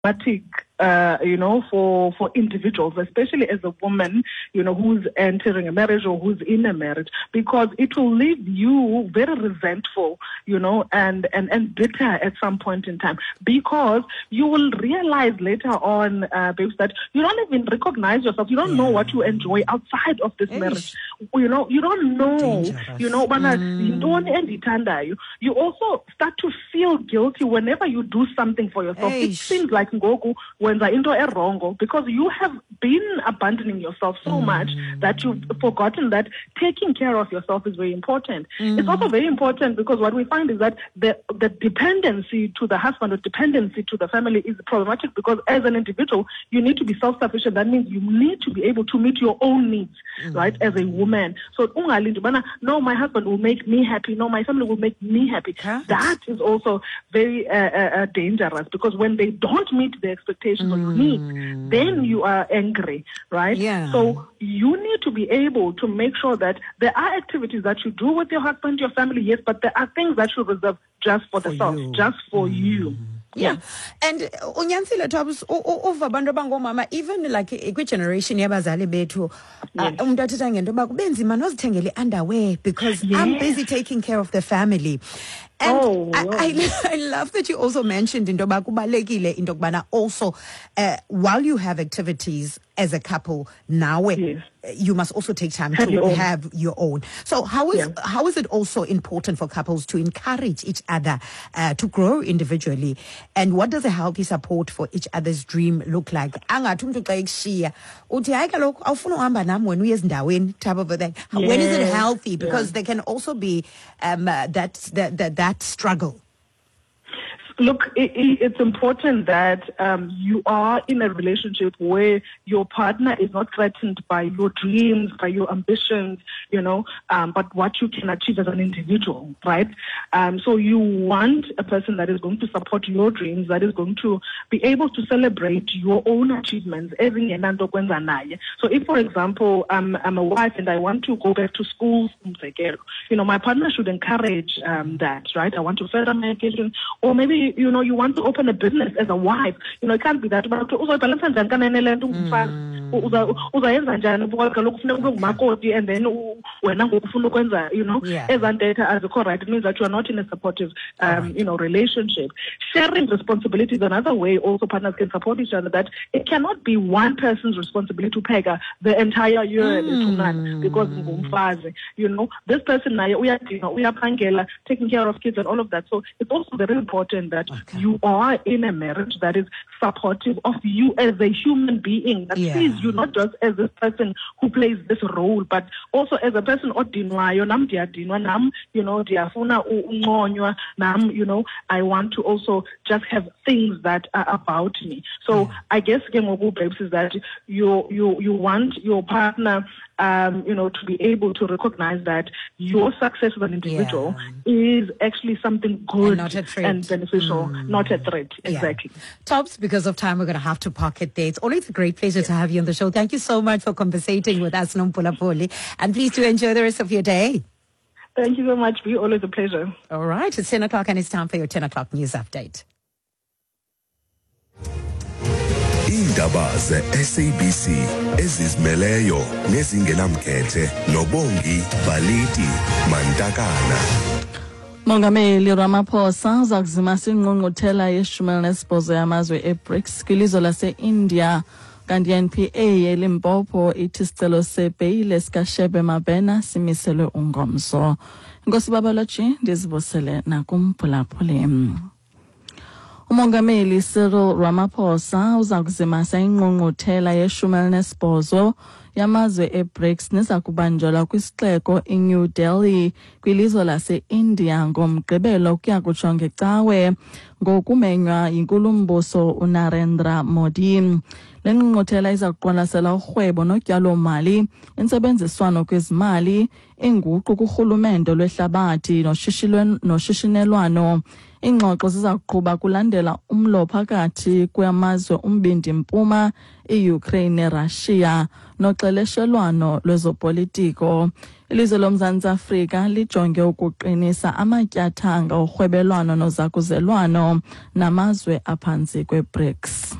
traumatic, for individuals, especially as a woman, who's entering a marriage or who's in a marriage, because it will leave you very resentful, and bitter at some point in time, because you will realize later on, babes, that you don't even recognize yourself. You don't know what you enjoy outside of this marriage. You don't know, you also start to feel guilty whenever you do something for yourself. It seems like Ngoku when the into a wrong, because you have been abandoning yourself so much that you've forgotten that taking care of yourself is very important. It's also very important because what we find is that the dependency to the husband or dependency to the family is problematic, because as an individual, you need to be self-sufficient. That means you need to be able to meet your own needs, right, as a woman. So, no, my husband will make me happy. No, my family will make me happy. That is also very dangerous, because when they don't meet the expectations of your needs, then you are angry, right? Yeah. So you need to be able to make sure that there are activities that you do with your husband, your family, yes, but there are things that you reserve just for the self, just for you. Yeah. And unyanisile Thomas uva abantu abangomama, even like kwi generation yabazali bethu, umuntu athetha ngento yoba kubenzima nozithengele underwear because I'm busy taking care of the family. And I love that you also mentioned into yoba kubalekile into yokubana also while you have activities as a couple now, you must also take time to have your own. So how is it also important for couples to encourage each other to grow individually? And what does a healthy support for each other's dream look like? Angathi umuntu xa ekushiya uthi hayi kaloku awufuna uhamba nami wena uye ezindaweni type of a thing. When is it healthy? Because there can also be that struggle. Look, it's important that you are in a relationship where your partner is not threatened by your dreams, by your ambitions, but what you can achieve as an individual, right? So you want a person that is going to support your dreams, that is going to be able to celebrate your own achievements. So if, for example, I'm a wife and I want to go back to school, my partner should encourage that, right? I want to further my education, or maybe you want to open a business as a wife. It can't be that. And then it means that you are not in a supportive relationship. Sharing responsibility is another way also partners can support each other, that it cannot be one person's responsibility to pay the entire year because this person we are taking care of kids and all of that. So it's also very important that you are in a marriage that is supportive of you as a human being, that sees you not just as this person who plays this role, but also as a person I want to also just have things that are about me. So I guess babes is that you want your partner to be able to recognize that your success as an individual is actually something good and beneficial, not a threat. Exactly. Tops, because of time, we're going to have to park it there. It's always a great pleasure to have you on the show. Thank you so much for conversating with us, Nompulapoli. And please do enjoy the rest of your day. Thank you so much. Be always a pleasure. All right. It's 10 o'clock and it's time for your 10 o'clock news update. Indaba ze-SABC ezizimeleyo nezingenamkhethe noBongi Baliti Mantakana. Mongameli Ramaphosa uza kuzimasa ingqungquthela ye-18 yamazwe e-BRICS kwilizwe lase-India, kanti i-NPA yeLimpopo ithi isicelo sebheyile sikaShebe Mabena simiselwe ungomso. Nkosi Babaloji, ndizibusele nakumphulaphuli. Umongameli Cyril Ramaphosa uza kuzimasa ingqungquthela ye-18 yamazwe e-BRICS neza kubanjelwa kwisixeko iNew Delhi kwilizwe lase-India ngomgqibelo kuya kutsho ngecawe ngokumenywa yinkulumbuso uNarendra Modi. Le ngqungquthela iza kuqwalasela urhwebo notyalo-mali, intsebenziswano kwezimali, inguqu kurhulumente lwehlabathi noshishinelwano. Ingxoxo ziza kuqhuba kulandela umlo phakathi kwamazwe umbindi mpuma, iUkraine neRussia, noxeleshelwano lwezopolitiko. Ilizwe loMzantsi Afrika lijonge ukuqinisa amatyathanga orhwebelwano nozakuzelwano namazwe aphantsi kwe-BRICS.